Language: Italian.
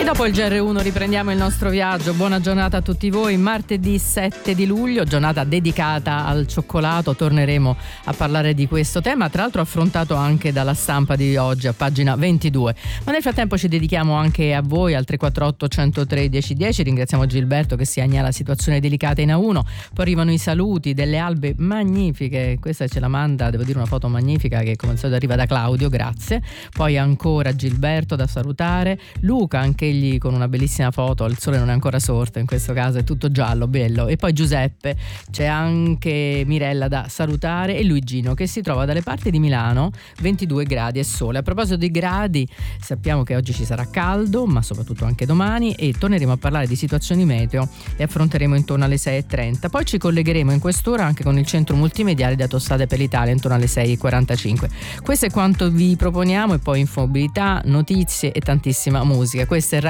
dopo il GR1 riprendiamo il nostro viaggio. Buona giornata a tutti voi. Martedì 7 di luglio, giornata dedicata al cioccolato. Torneremo a parlare di questo tema, tra l'altro affrontato anche dalla Stampa di oggi a pagina 22. Ma nel frattempo ci dedichiamo anche a voi al 348 103 1010. Ringraziamo Gilberto che segnala la situazione delicata in A1. Poi arrivano i saluti delle albe magnifiche. Questa ce la manda, devo dire, una foto magnifica che come al solito arriva da Claudio, grazie. Poi ancora Gilberto da salutare, Luca anch'egli con una bellissima foto, il sole non è ancora sorto, in questo caso è tutto giallo, bello. E poi Giuseppe, c'è anche Mirella da salutare e Luigino che si trova dalle parti di Milano, 22 gradi e sole. A proposito di gradi, sappiamo che oggi ci sarà caldo, ma soprattutto anche domani, e torneremo a parlare di situazioni meteo e affronteremo intorno alle 6:30. Poi ci collegheremo in quest'ora anche con il centro multimediale di Autostrade per l'Italia intorno alle 6:45. Questo è quanto vi proponiamo, e poi infomobilità, notizie e tantissima musica. Questa è